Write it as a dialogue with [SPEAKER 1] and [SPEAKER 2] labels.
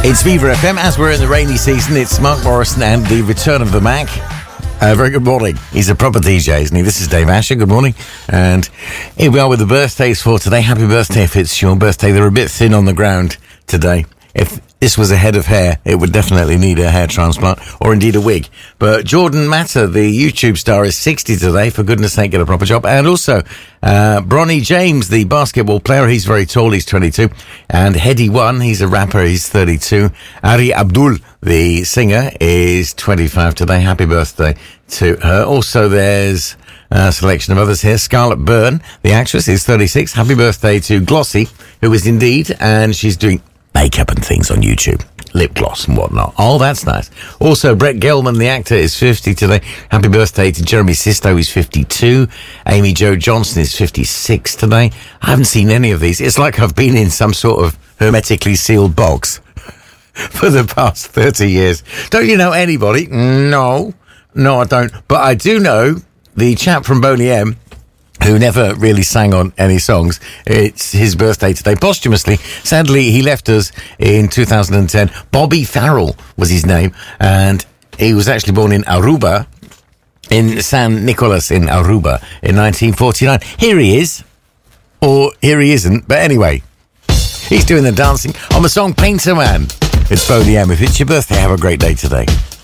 [SPEAKER 1] It's Viva FM. As we're in the rainy season, it's Mark Morrison and the return of the Mac. Very good morning. He's a proper DJ, isn't he? This is Dave Asher. Good morning. And here we are with the birthdays for today. Happy birthday if it's your birthday. They're a bit thin on the ground today. If this was a head of hair, it would definitely need a hair transplant or indeed a wig. But Jordan Matter, the YouTube star, is 60 today. For goodness sake, get a proper job. And also, Bronny James, the basketball player, he's very tall, he's 22. And Heady One, he's a rapper, he's 32. Ari Abdul, the singer, is 25 today. Happy birthday to her. Also, there's a selection of others here. Scarlett Byrne, the actress, is 36. Happy birthday to Glossy, who is indeed, and she's doing makeup and things on YouTube, lip gloss and whatnot. Oh, that's nice. Also, Brett Gelman, the actor, is 50 today. Happy birthday to Jeremy Sisto, he's 52. Amy Jo Johnson is 56 today. I haven't seen any of these. It's like I've been in some sort of hermetically sealed box for the past 30 years. Don't you know anybody? No, I don't. But I do know the chap from Boney M, who never really sang on any songs. It's his birthday today, posthumously. Sadly, he left us in 2010. Bobby Farrell was his name, and he was actually born in Aruba, in San Nicolas in Aruba, in 1949. Here he is, or here he isn't, but anyway, he's doing the dancing on the song Painter Man. It's Boney M. If it's your birthday, have a great day today.